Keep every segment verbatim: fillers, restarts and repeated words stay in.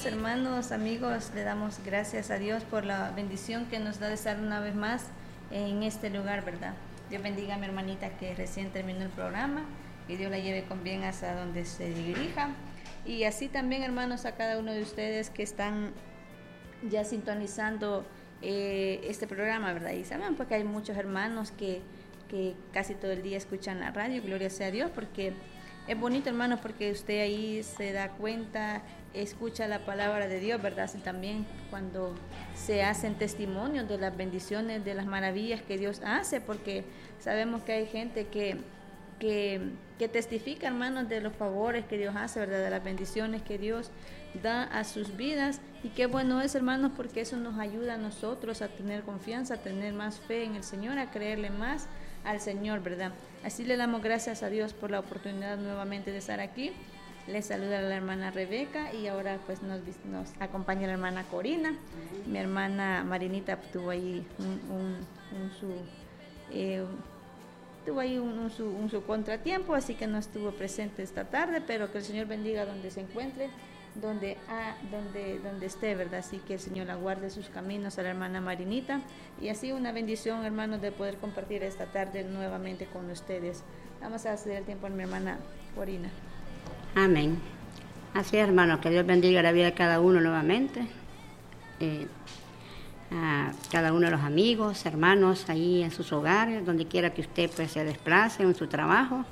Hermanos, hermanos, amigos, le damos gracias a Dios por la bendición que nos da de estar una vez más en este lugar, ¿verdad? Dios bendiga a mi hermanita que recién terminó el programa, y Dios la lleve con bien hasta donde se dirija. Y así también, hermanos, a cada uno de ustedes que están ya sintonizando eh, este programa, ¿verdad? Y saben, porque hay muchos hermanos que, que casi todo el día escuchan la radio, gloria sea a Dios, porque es bonito, hermano, porque usted ahí se da cuenta, escucha la palabra de Dios, ¿verdad? Y también cuando se hacen testimonios de las bendiciones, de las maravillas que Dios hace, porque sabemos que hay gente que, que, que testifica, hermanos, de los favores que Dios hace, ¿verdad? De las bendiciones que Dios da a sus vidas. Y qué bueno es, hermanos, porque eso nos ayuda a nosotros a tener confianza, a tener más fe en el Señor, a creerle más al Señor, ¿verdad? Así le damos gracias a Dios por la oportunidad nuevamente de estar aquí. Les saluda la hermana Rebeca y ahora pues nos, nos acompaña la hermana Corina. Mi hermana Marinita tuvo ahí un, un, un su eh, tuvo ahí un, un, su, un su contratiempo, así que no estuvo presente esta tarde, pero que el Señor bendiga donde se encuentre, donde, ah, donde, donde esté, ¿verdad? Así que el Señor aguarde sus caminos a la hermana Marinita, y así una bendición, hermanos, de poder compartir esta tarde nuevamente con ustedes. Vamos a ceder el tiempo a mi hermana Corina. Amén. Así es, hermanos, que Dios bendiga la vida de cada uno nuevamente, eh, a cada uno de los amigos, hermanos, ahí en sus hogares, donde quiera que usted pues se desplace, en su trabajo,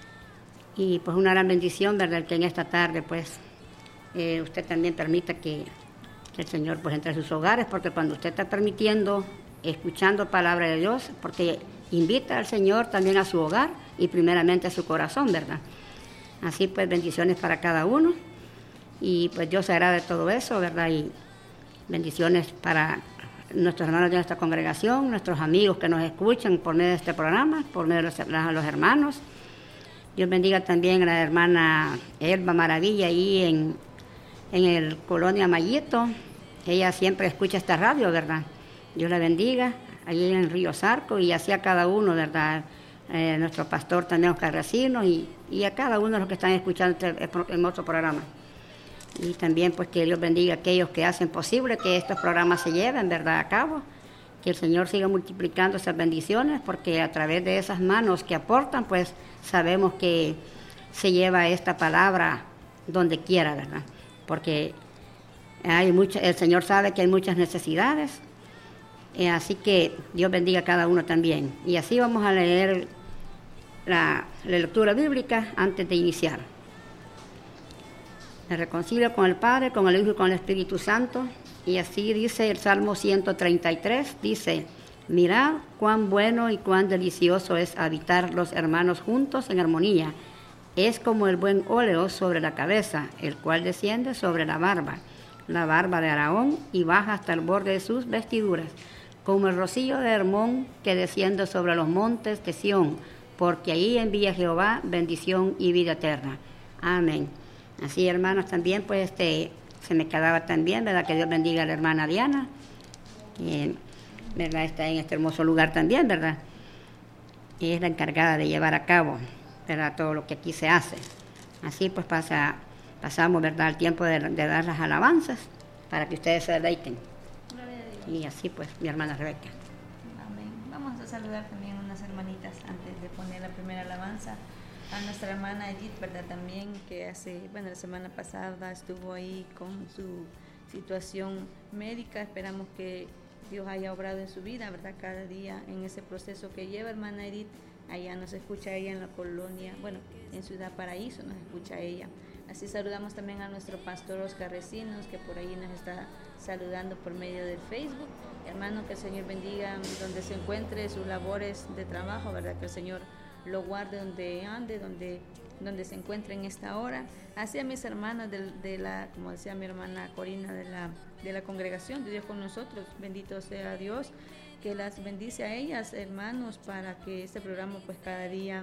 y pues una gran bendición, ¿verdad?, que en esta tarde pues Eh, usted también permita que, que el Señor pues entre a sus hogares, porque cuando usted está permitiendo, escuchando palabra de Dios, porque invita al Señor también a su hogar y primeramente a su corazón, ¿verdad? Así pues, bendiciones para cada uno, y pues Dios se agrada de todo eso, ¿verdad? Y bendiciones para nuestros hermanos de nuestra congregación, nuestros amigos que nos escuchan por medio de este programa, por medio de los, los hermanos. Dios bendiga también a la hermana Elba Maravilla ahí en en el Colonia Mayito. Ella siempre escucha esta radio, ¿verdad? Dios la bendiga, allí en Río Zarco, y así a cada uno, ¿verdad? Eh, nuestro pastor también, Oscar Racino, y, y a cada uno de los que están escuchando este, en otro programa. Y también pues que Dios bendiga a aquellos que hacen posible que estos programas se lleven, ¿verdad?, a cabo. Que el Señor siga multiplicando esas bendiciones, porque a través de esas manos que aportan, pues sabemos que se lleva esta palabra donde quiera, ¿verdad? Porque hay mucho, el Señor sabe que hay muchas necesidades, eh, así que Dios bendiga a cada uno también. Y así vamos a leer la, la lectura bíblica antes de iniciar. Me reconcilio con el Padre, con el Hijo y con el Espíritu Santo, y así dice el Salmo ciento treinta y tres, dice: mirad cuán bueno y cuán delicioso es habitar los hermanos juntos en armonía. Es como el buen óleo sobre la cabeza, el cual desciende sobre la barba, la barba de Aarón, y baja hasta el borde de sus vestiduras, como el rocío de Hermón que desciende sobre los montes de Sión, porque ahí envía Jehová bendición y vida eterna. Amén. Así, hermanos, también pues este se me quedaba también, ¿verdad?, que Dios bendiga a la hermana Diana, que, ¿verdad?, está en este hermoso lugar también, ¿verdad? Y es la encargada de llevar a cabo, ¿verdad?, todo lo que aquí se hace. Así pues pasa, pasamos, ¿verdad?, el tiempo de, de dar las alabanzas para que ustedes se deleiten. Y así pues, mi hermana Rebeca. Amén. Vamos a saludar también a unas hermanitas antes de poner la primera alabanza. A nuestra hermana Edith, ¿verdad?, también, que hace, bueno, la semana pasada estuvo ahí con su situación médica. Esperamos que Dios haya obrado en su vida, ¿verdad?, cada día en ese proceso que lleva, hermana Edith. Allá nos escucha ella en la colonia, bueno, en Ciudad Paraíso nos escucha ella. Así saludamos también a nuestro pastor Oscar Recinos, que por ahí nos está saludando por medio del Facebook. Hermano, que el Señor bendiga donde se encuentre sus labores de trabajo, ¿verdad?, que el Señor lo guarde donde ande, donde, donde se encuentre en esta hora. Así a mis hermanas de, de la, como decía mi hermana Corina, de la, de la congregación de Dios con nosotros, bendito sea Dios, que las bendice a ellas, hermanos, para que este programa pues cada día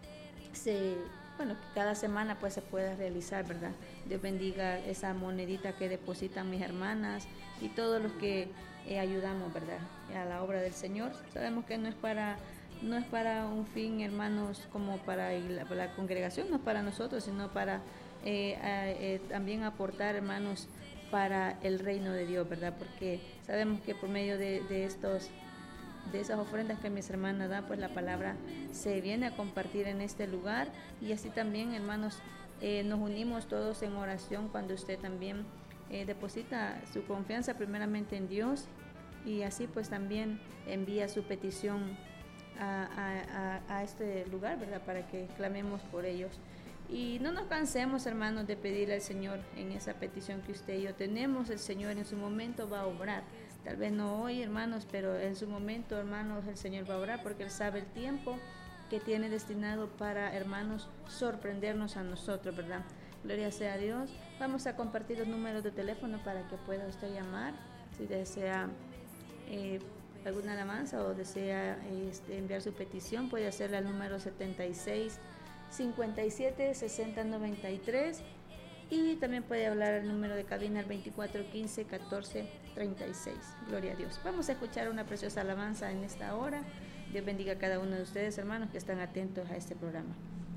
se, bueno, cada semana pues se pueda realizar, ¿verdad? Dios bendiga esa monedita que depositan mis hermanas y todos los que eh, ayudamos, ¿verdad?, a la obra del Señor. Sabemos que no es para no es para un fin, hermanos, como para la, para la congregación, no es para nosotros, sino para eh, eh, también aportar, hermanos, para el reino de Dios, ¿verdad? Porque sabemos que por medio de, de estos de esas ofrendas que mis hermanas dan, pues la palabra se viene a compartir en este lugar. Y así también, hermanos, eh, nos unimos todos en oración cuando usted también eh, deposita su confianza primeramente en Dios, y así pues también envía su petición a, a, a, a este lugar, ¿verdad? Para que clamemos por ellos. Y no nos cansemos, hermanos, de pedirle al Señor en esa petición que usted y yo tenemos. El Señor en su momento va a obrar. Tal vez no hoy, hermanos, pero en su momento, hermanos, el Señor va a obrar, porque Él sabe el tiempo que tiene destinado para, hermanos, sorprendernos a nosotros, ¿verdad? Gloria sea a Dios. Vamos a compartir los números de teléfono para que pueda usted llamar si desea eh, alguna alabanza o desea este, enviar su petición. Puede hacerla al número setenta y seis, cincuenta y siete, sesenta, noventa y tres, y también puede hablar al número de cabina al veinticuatro, quince, catorce, treinta y seis. Gloria a Dios. Vamos a escuchar una preciosa alabanza en esta hora. Dios bendiga a cada uno de ustedes, hermanos, que están atentos a este programa.